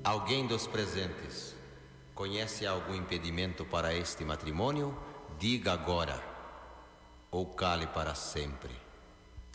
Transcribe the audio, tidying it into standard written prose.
Alguém dos presentes conhece algum impedimento para este matrimônio? Diga agora, ou cale para sempre.